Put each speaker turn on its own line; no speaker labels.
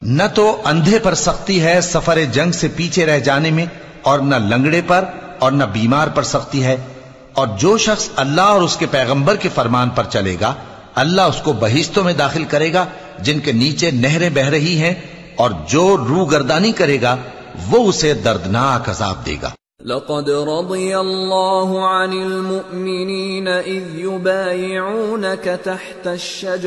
न तो अंधे पर सख्ती है सफर जंग से पीछे रह जाने में, और न लंगड़े पर और न बीमार पर सख्ती है। और जो शख्स अल्लाह और उसके पैगंबर के फरमान पर चलेगा, अल्लाह उसको बहिश्तों में दाखिल करेगा जिनके नीचे नहरें बह रही हैं, और जो रूगर्दानी करेगा वो उसे दर्दनाक अजाब देगा।
लक़द रज़ियल्लाहु अनिल मुअमिनीन इज़ युबायिऊनक तहत अश-शजरा